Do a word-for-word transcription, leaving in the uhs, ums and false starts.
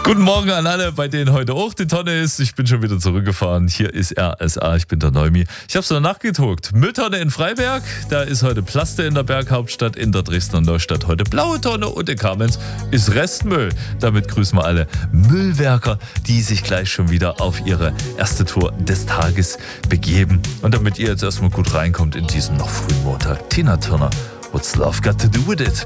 Guten Morgen an alle, bei denen heute auch die Tonne ist. Ich bin schon wieder zurückgefahren. Hier ist R S A, ich bin der Neumi. Ich habe es noch nachgeguckt. Mülltonne in Freiberg, da ist heute Plaste in der Berghauptstadt, in der Dresdner Neustadt heute blaue Tonne und in Kamenz ist Restmüll. Damit grüßen wir alle Müllwerker, die sich gleich schon wieder auf ihre erste Tour des Tages begeben. Und damit ihr jetzt erstmal gut reinkommt in diesen noch frühen Montag, Tina Turner, What's Love Got to Do With It?